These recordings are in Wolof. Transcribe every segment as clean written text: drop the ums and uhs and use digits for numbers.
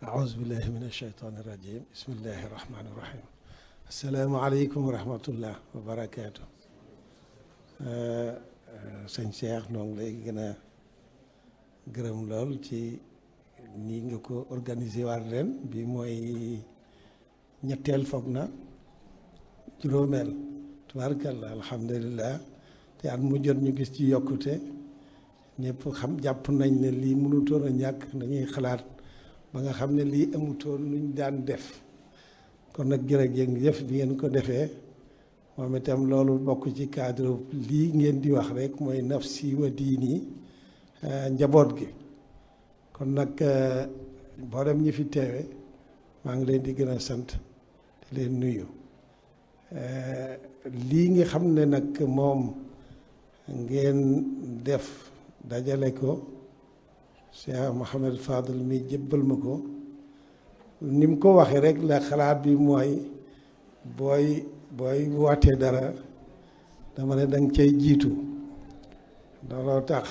أعوذ بالله من الشيطان الرجيم بسم الله الرحمن الرحيم السلام عليكم ورحمة الله وبركاته sëñ Cheikh noo ngi lay gën a gërëm lool ci nii nga ko organisé waat ren bi mooy ñetteel foog na juróomeel tubaarkalla alhamdulilah te at mu jot ñu gis ci yokkute ñëpp xam jàpp nañ ne lii mënutoon a ñàkk dañuy xalaat ba nga xam ne lii amutoon luñ daan def kon nag jërëjëf bi ngeen ko defee moom itam loolu bokk ci cadre lii ngeen di wax rek mooy nafsi wa diini njaboot gi kon nag mboolem ñi fi teewe maa ngi leen di gën a sant di leen nuyu lii nga xam ne nag moom ngeen def dajale ko Cheikh Mouhamed Fadel mi jébbal ma ko ni mu ko waxee rek la xalaat bi mooy booy wootee dara dama ne danga cay jiitu looloo tax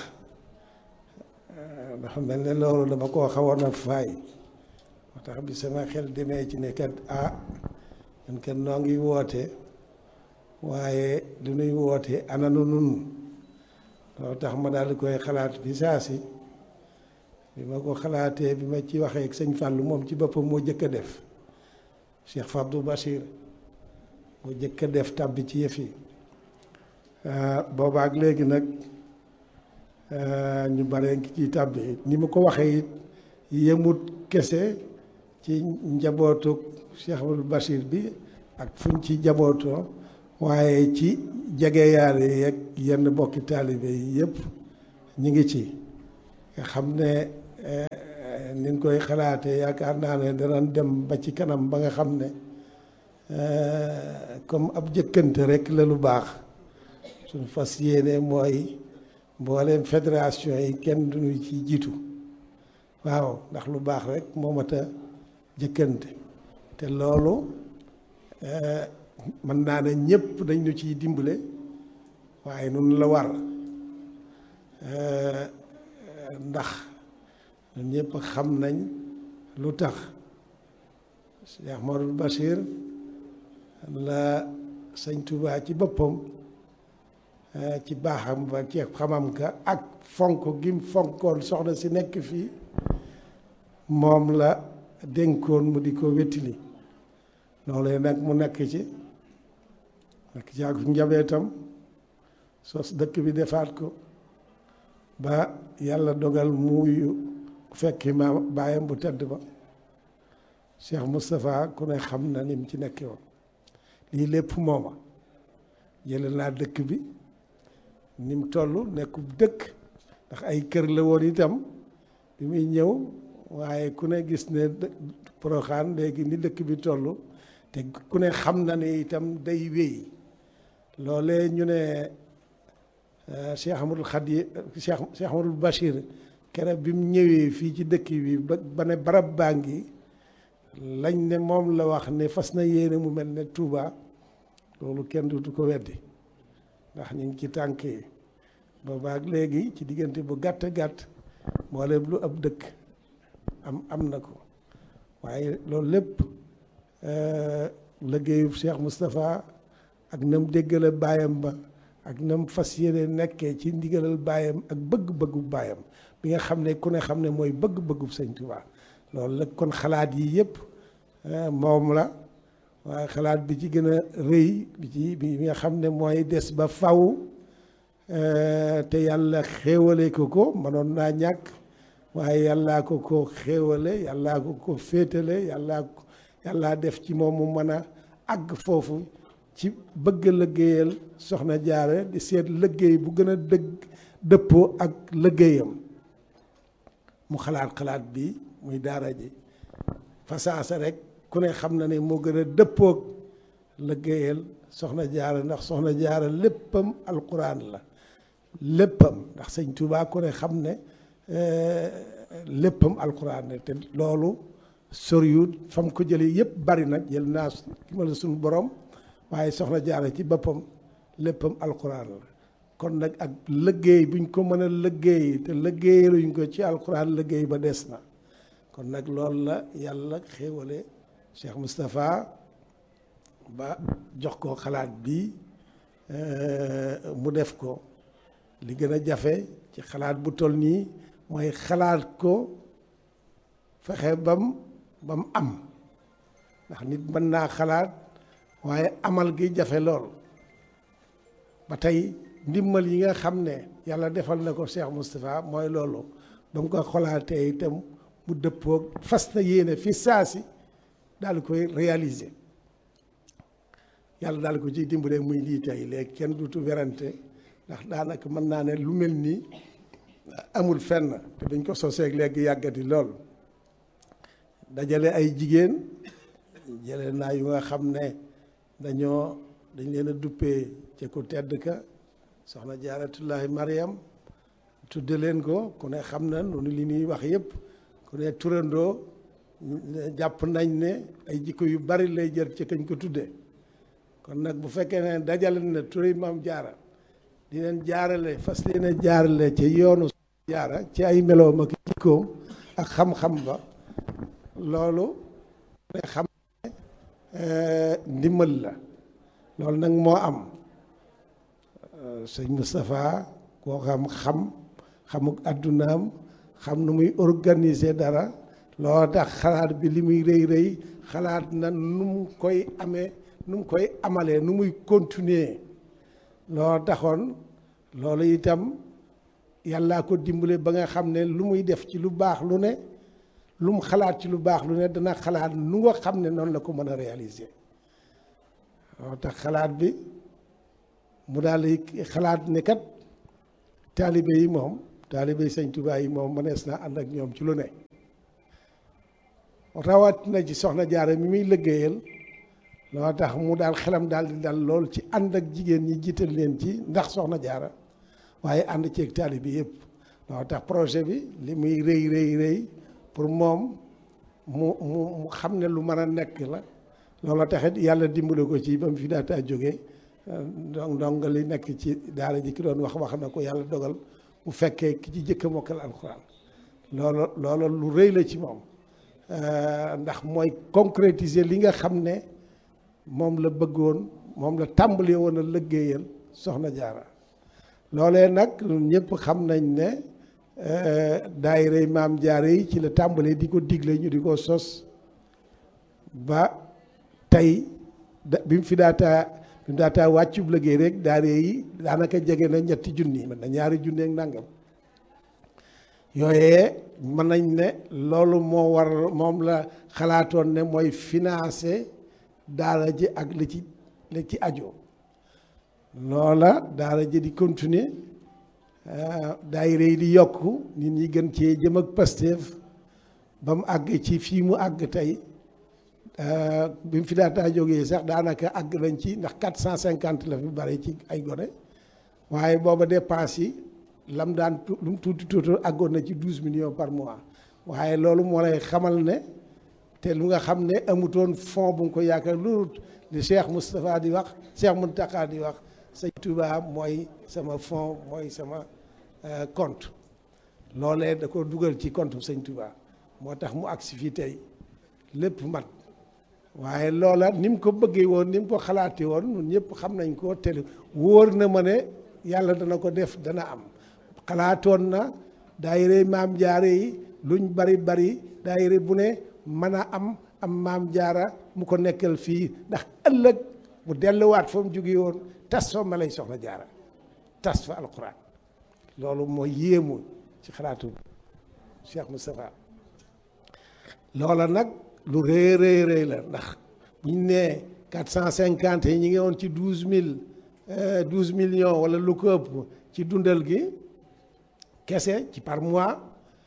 dafa mel ne loolu dama koo xawoon a faay moo tax bi sama xel demee ci ne kat ñun kat noo ngi woote waaye lu nuy woote ananu nun loolu tax ma daal di koy xalaat bi saa si bi ma ko xalaatee bi ma ci waxee ak sëñ Fallou moom ci boppam moo jëkk a def Cheikh Fabdou Bachir moo jëkk a def tàbbi ci yëf yi boobaak léegi nag ñu bare ngi ciy tàbbi ni ma ko waxee it yemut kese ci njabootu Cheikh Fabdou Bachir bi ak fuñ ci njabootoo waaye ci jegeyaale yeeg yenn bokki taalibe yi yëpp ñu ngi ci nga xam ne ni ñu koy xalaatee yaakaar naa ne danañ dem ba ci kanam ba nga xam ne comme ab jëkkante rek la lu baax suñu fas yéene mooy mbooleem fédération yi kenn duñu ci jiitu waaw ndax lu baax rek moo mat a jëkkante te loolu mën naa ne ñëpp dañ ñu ciy dimbale waaye nun la war ndax ñun ñëpp xam nañ lu tax Cheikh Modou Bachir la sëñ Touba ci boppam ci baaxam ba ci xamam ka ak fonk gim fonkoon soxna si nekk fii moom la dénkoon mu di ko wettili loolee nag mu nekk ci ak njabootam sos dëkk bi defaat ko ba yàlla dogal muuyu fekki ma baayam bu tedd ba Cheikh Moustapha ku ne xam na ni mu ci nekkee woon lii lépp mooma jële naa dëkk bi ni mu toll nekkub dëkk ndax ay kër la woon itam bi muy ñëw waaye ku ne gis ne Porokhane léegi ni dëkk bi toll te ku ne xam na ne itam day wéy loolee ñu ne Cheikh Amadou Khadi Cheikh Amadou Bachir keroog bi mu ñëwee fii ci dëkk bi ba ne barab baa ngi lañ ne moom la wax ne fas na yéene mu mel ne Touba loolu kenn du ko weddi ndax ñu ngi ci tànk yi boobaak léegi ci diggante bu gàtt gàtt mboolem lu ab dëkk am na ko waaye loolu lépp liggéeyu Cheikh Moustapha ak nam déggale baayam ba ak nam fas yéene nekkee ci ndigalal baayam ak bëgg-bëggu baayam bi nga xam ne ku ne xam ne mooy bëgg-bëggu sëñ Tuubaa loolu la kon xalaat yi yëpp moom la waaye xalaat bi ci gën a rëy bi nga xam ne mooy des ba faw te yàlla xéewale ko mënoon naa ñàkk waaye yàllaa ko xéewale yàllaa ko féetale yàllaa def ci moom mu mën a àgg foofu ci bëgg liggéeyal soxna Jaara di seet liggéey bu gën a dëppoo ak liggéeyam mu xalaat bi muy daara ji fasaasa rek ku ne xam na ne moo gën a dëppoog liggéeyal soxna Jaara ndax soxna Jaara léppam alquran la léppam ndax sëñ Tuubaa ku ne xam ne léppam alquran la te loolu soriwut fam ko jëlee yëpp bari nag jël naa ki ma la suñu borom waaye soxna Jaara ci boppam léppam alquran la kon nag ak liggéey buñ ko mën a liggéey te liggéeyaluñ ko ci alquran liggéey ba des na kon nag loolu la yàlla xéewale Cheikh Moustapha ba jox ko xalaat bi mu def ko. li gën a jafe ci xalaat bu toll nii mooy xalaat ko fexe bam am ndax nit mën naa xalaat waaye amal gi jafe lool ba tey ndimbal yi nga xam ne yàlla defal na ko Cheikh Moustapha mooy loolu ba mu ko xalaatee itam mu dëppoog fas na yéene fi saasi daal di koy réaliser yàlla daal ko ciy dimbale muy lii tey léegi kenn dutu werante ndax daanaka mën naa ne lu mel nii amul fenn te dañ ko soseeg léegi yàggati lool dajale ay jigéen jële naa yu nga xam ne dañ leen a duppee ci ku tedd ka soxna Jaaratullaahi Mariam tudde leen ko ku ne xam na noonu li ñuy wax yëpp ku ne turandoo jàpp nañ ne ay jikko yu bari lay jër ci kañ ko tudde kon nag bu fekkee ne dajale na turi Maam Jaara di leen jaarale fas leen a jaarale ci yoonu jaara ci ay meloom ak jikkoom ak xam-xam ba loolu ne xam ne ndimbal la loolu nag moo am sëñ Moustapha koo xamuk addunaam xam nu muy organiser dara loo tax xalaat bi li muy rëy xalaat na nu mu koy amee nu mu koy amalee nu muy continuer loo taxoon loolu itam yàllaa ko dimbale ba nga xam ne lu muy def ci lu baax lu ne lu mu xalaat ci lu baax lu ne dana xalaat nu nga xam ne noonu la ko mën a réaliser loo tax xalaat bi mu daal di xalaat ne kat taalibe yi sëñ Tuubaa yi moom mënees naa ànd ak ñoom ci lu ne rawat na ci soxna Jaara mi muy liggéeyal loo tax mu daal xelam daal di dal lool ci ànd ak jigéen ñi jiital leen ci ndax soxna Jaara waaye ànd ceeg taalibe yëpp loo tax projet bi li muy rëy pour moom mu xam ne lu mën a nekk la loolu taxit yàlla dimbale ko ci ba mu fi daataa jógee donc li nekk ci daara ji ki doon wax na ko yàlla dogal bu fekkee ki ci jëkk a mokkal alxuraan loolu lu rëy la ci moom ndax mooy concrétiser li nga xam ne moom la bëggoon moom la tàmbalee woon a liggéeyal soxna Jaara loolee nag ñëpp xam nañ ne daayira Maam Jaara yi ci la tàmbalee di ko digle ñu di ko sos ba tey bi mu fi daataa wàccub liggéey rek daayira yi daanaka jege na 3 junni mën na 2 junni ak nangam yooyee mën nañ ne loolu moom la xalaatoon ne mooy financer daara ji ak li ci aju loola daara ji di continuer daayira yi di yokku nit ñi gën cee jëm ak Pastef ba mu àgg ci fii mu àgg tey bi mu fi daataa jógee sax daanaka àgg nañ ci ndax 450 la fi bari ci ay gone waaye booba dépense yi lam daan lu mu tuuti àggoon na ci 12 millions par mois waaye loolu moo lay xamal ne te lu nga xam ne amutoon fond bu nga ko yaakaar loolu li Cheikh Moustapha di wax Cheikh Mountakha di wax sëñ Touba mooy sama fond mooy sama compte loolee da ko dugal ci compte sëñ Touba moo tax mu agsi fii tey lépp mat waaye loola ni mu ko bëggee woon ni mu ko xalaatee woon ñun ñëpp xam nañ ko te wóor na ma ne yàlla dana ko def dana am xalaatoon na daayira Maam Jaara yi luñ bari daayira bu ne mën a am Maam Jaara mu ko nekkal fii ndax ëllëg mu delluwaat fa mu jóge woon tas fa ma lay soxna Jaara tas fa alquran loolu mooy yéemu ci xalaatu Cheikh Moustapha loola nag lu rëy la ndax buñ nee 450 yi ñi ngi woon ci 12 millions wala lu ko ëpp ci dundal gi kese ci par mois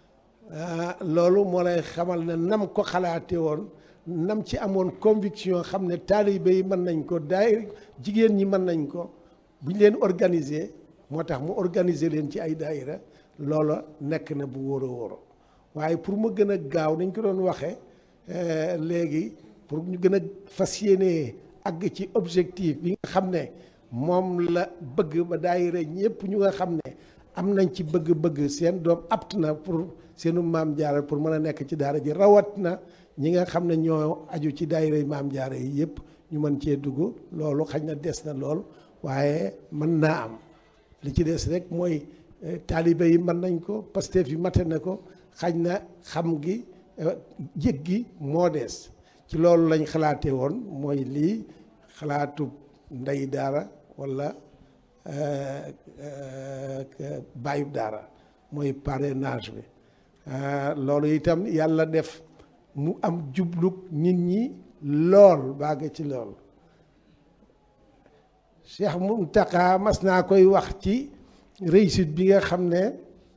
loolu moo lay xamal ne nam ko xalaate woon nam ci amoon conviction xam ne taalibe yi mën nañ ko jigéen ñi mën nañ ko buñ leen organiser moo tax mu organiser leen ci ay daayira loola nekk na bu wóoro waaye pour mu gën a gaaw nañ ko doon waxee léegi pour ñu gën a fas yéene àgg ci objectif bi nga xam ne moom la bëgg ba daayira ñëpp ñu nga xam ne am nañ ci bëgg-bëgg seen doom apt na pour seenu maam jaara pour mën a nekk ci daara ji rawat na ñi nga xam ne ñoo aju ci daayira maam jaara yi yëpp ñu mën cee dugg loolu xañ na des na lool waaye mën naa am li ci des rek mooy taalibe yi mën nañ ko Pastef yi mate na ko xañ na xam gi yëg gi moo des ci loolu lañ xalaatee woon mooy lii xalaatu ndey daara walla bàyyub daara mooy parrainage bi loolu itam yàlla def mu am jublug nit ñi lool bàgg ci lool Cheikh Mountakha mas naa koy wax ci réussite bi nga xam ne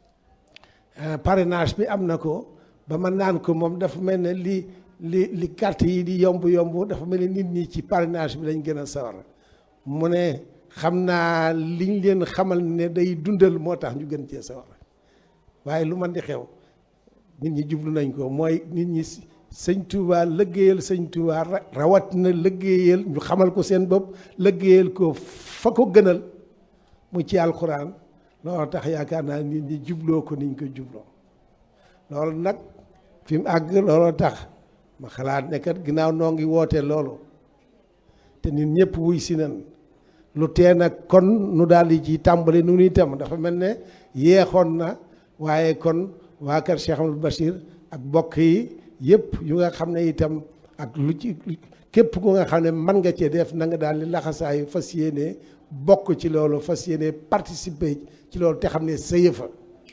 parrainage bi am na ko ba ma naan ko moom dafa mel ne li carte yi di yomb dafa mel ne nit ñi ci parrainage bi lañ gën a sawar mu ne xam naa liñ leen xamal ne day dundal moo tax ñu gën cee sawar waaye lu man di xew nit ñi jublu nañ ko mooy nit ñi sëñ Touba lëggéeyal sëñ Touba rawat na lëggéeyal ñu xamal ko seen bopp lëggéeyal ko fa ko gënal mu ci alxuraan loolu tax yaakaar naa nit ñi jubloo ko niñ ko jubloo loolu nag fi mu àgg looloo tax ma xalaat ne kat ginnaaw noo ngi woote loolu te nit ñëpp wuy si nan lu tee nag kon nu daal di ci tàmbali nu itam dafa mel ne yeexoon na waaye kon waa kër Cheikh Amadou Bachir ak bokk yi yëpp yu nga xam ne itam ak lu ci képp ku nga xam ne mën nga cee def na nga daal di laxasaayu fas yéene bokk ci loolu fas yéene participer ci loolu te xam ne sa yëfa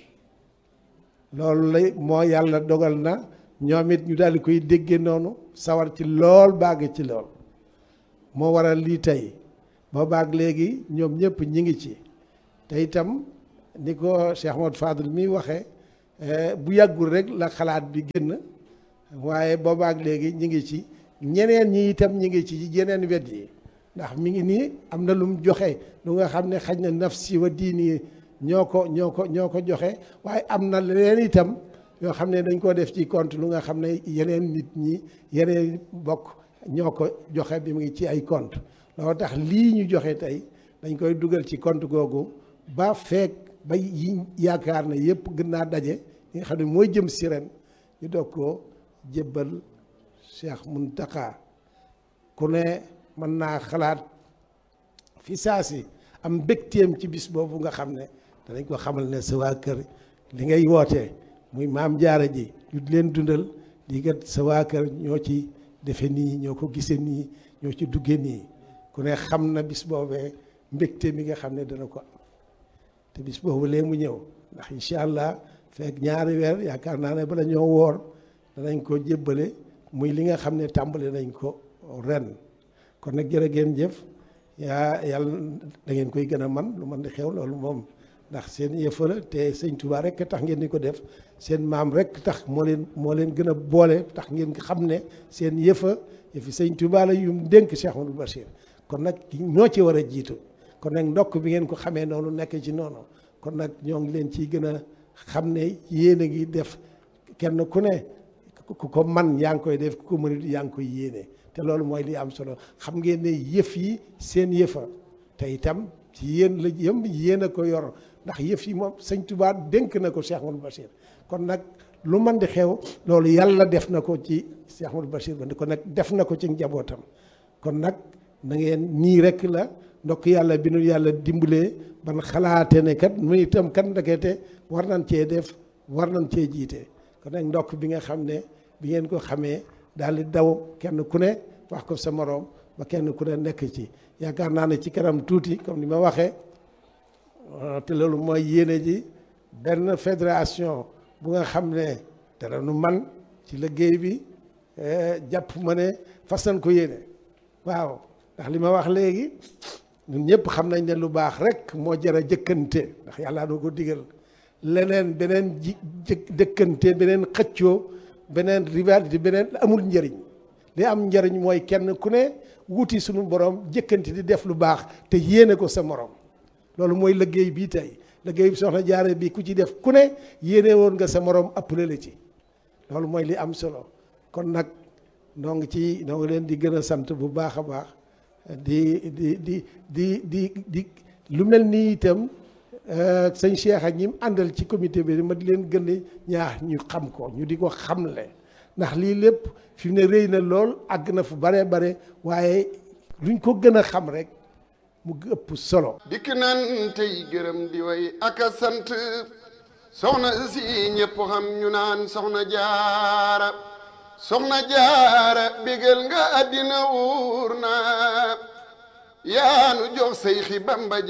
loolu lay moo yàlla dogal na ñoom it ñu daal di koy déggee noonu sawar ci lool bàgg ci lool moo waral lii tey boo baag léegi ñoom ñëpp ñi ngi ci te itam ni ko Cheikh Ahmadou Fadel mi waxee bu yàggul rek la xalaat bi génn waaye boobaak léegi ñi ngi ci ñeneen ñi itam ñi ngi ci yeneen wet yi ndax mi ngi nii am na lu mu joxe lu nga xam ne xaj na nafsi wa diini ñoo ko joxe waaye am na leneen itam yoo xam ne dañ ko def ci compte lu nga xam ne yeneen nit ñi yeneen bokk ñoo ko joxe bi mu ngi ci ay compte loolu tax lii ñu joxe tey dañ koy dugal ci compte googu ba feek ba yi yaakaar na yëpp gën naa daje li nga xam ne mooy jëm si ren ñu doog ko jébbal Cheikh Mountakha ku ne mën naa xalaat fi saa si am mbégteem ci bis boobu nga xam ne danañ ko xamal ne sa waa kër li ngay wootee muy maam jaara ji ñu leen dundal di kat sa waa kër ñoo ci defe nii ñoo ko gisee nii ñoo ci duggee nii ku ne xam na bis boobee mbégte mi nga xam ne dana ko am te bis boobu léegi mu ñëw ndax incha allah fekk ñaari weer yaakaar naa ne bala ñoo woor danañ ko jébbale muy li nga xam ne tàmbali nañ ko ren kon nag jërë ngeen jëf yàlla da ngeen koy gën a man lu man di xew loolu moom ndax seen yëfa la te sëñ Touba rek tax ngeen di ko def seen maam rek tax moo leen gën a boole tax ngeen xam ne seen yëfi sëñ Touba la yu mu dénk Cheikh Amadou Bachir kon nag ñoo ci war a jiitu kon nag ndokk bi ngeen ko xamee noonu nekk ci noonu kon nag ñoo ngi leen ciy gën a xam ne yéen a ngi def kenn ku ne ku ko man yaa ngi koy def ku ko mënut yaa ngi koy yéene te loolu mooy li am solo xam ngeen ne yëf yi seen yëfa te itam ci yéen la yëm yéen a ko yor ndax yëf yi moom sëñ Touba dénk na ko Cheikh Amadou Bachir kon nag lu man di xew loolu yàlla def na ko ci Cheikh Amadou Bachir ba kon nag def na ko ci njabootam kon nag na ngeen nii rek la ndokk yàlla bi nu yàlla dimbalee ban xalaate ne kat mu itam kat ndekete war nañ cee def war nañ cee jiite kon nag ndokk bi nga xam ne bi ngeen ko xamee daal di daw kenn ku ne wax ko sa moroom ba kenn ku ne nekk ci yaakaar naa ne ci kanam tuuti comme ni ma waxee te loolu mooy yéene ji benn fédération bu nga xam ne dara nu man ci liggéey bi jàpp ma ne fas nañ ko yéene waaw ndax li ma wax léegi ñun ñëpp xam nañ ne lu baax rek moo jar a jëkkante ndax yàlla doo ko digal leneen beneen jëkkante beneen xëccoo beneen rivalité beneen amul njëriñ li am njëriñ mooy kenn ku ne wuti suñu borom jëkkante di def lu baax te yéene ko sa morom loolu mooy liggéey bii tey liggéey bi soxna jaare bi ku ci def ku ne yéene woon nga sa morom appelé la ci loolu mooy li am solo kon nag noo ngi leen di gën a sant bu baax a baax di lu mel nii itam sëñ Cheikh ak ñi mu àndal ci comité bi ma di leen gën a ñaax ñu xam ko ñu di ko xamle ndax lii lépp fi mu ne rëy na lool àgg na fu bare bare waaye luñ ko gën a xam rek mu ëpp solo. dikk nan tey gërëm di way ak a sant soxna si ñëpp xam ñu naan soxna jaara bégal nga àddina wuur na yaanu jox say xi Bamba